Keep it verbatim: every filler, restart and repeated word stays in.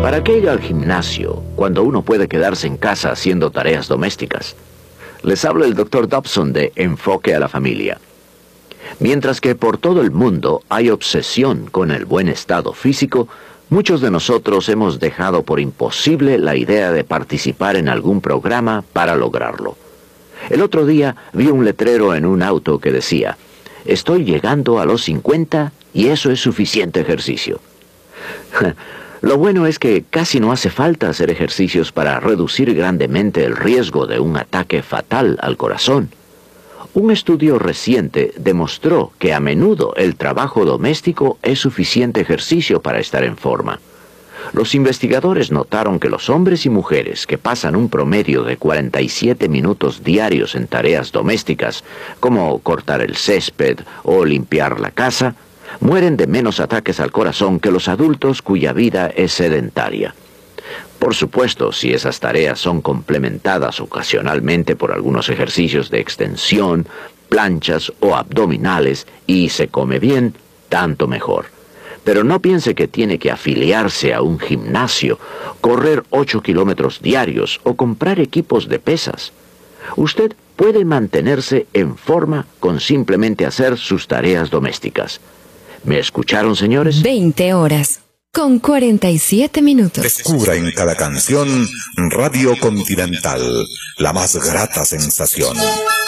¿Para qué ir al gimnasio cuando uno puede quedarse en casa haciendo tareas domésticas? Les habla el doctor Dobson de Enfoque a la Familia. Mientras que por todo el mundo hay obsesión con el buen estado físico, muchos de nosotros hemos dejado por imposible la idea de participar en algún programa para lograrlo. El otro día vi un letrero en un auto que decía: «Estoy llegando a los cincuenta y eso es suficiente ejercicio». Lo bueno es que casi no hace falta hacer ejercicios para reducir grandemente el riesgo de un ataque fatal al corazón. Un estudio reciente demostró que a menudo el trabajo doméstico es suficiente ejercicio para estar en forma. Los investigadores notaron que los hombres y mujeres que pasan un promedio de cuarenta y siete minutos diarios en tareas domésticas, como cortar el césped o limpiar la casa, mueren de menos ataques al corazón que los adultos cuya vida es sedentaria. Por supuesto, si esas tareas son complementadas ocasionalmente por algunos ejercicios de extensión, planchas o abdominales y se come bien, tanto mejor. Pero no piense que tiene que afiliarse a un gimnasio, correr ocho kilómetros diarios o comprar equipos de pesas. Usted puede mantenerse en forma con simplemente hacer sus tareas domésticas. ¿Me escucharon, señores? veinte horas, con cuarenta y siete minutos. Descubra en cada canción Radio Continental, la más grata sensación.